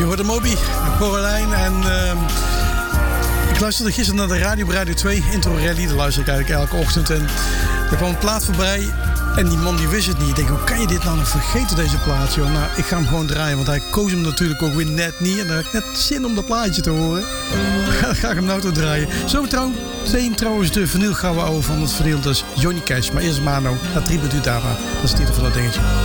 Je hoorde Moby, Coraline en ik luisterde gisteren naar de radio op Radio 2, Intro Rally. Daar luister ik eigenlijk elke ochtend en er kwam een plaat voorbij en die man die wist het niet. Ik denk, hoe kan je dit nou nog vergeten, deze plaat, joh? Nou, ik ga hem gewoon draaien, want hij koos hem natuurlijk ook weer net niet en dan heb ik net zin om dat plaatje te horen. Ga ik hem nou toch draaien. Zo trouwens de vinyl gaan we over van het verdeeld is Johnny Cash, maar eerst Mano, dat tribute daarna. Dat is de titel van dat dingetje.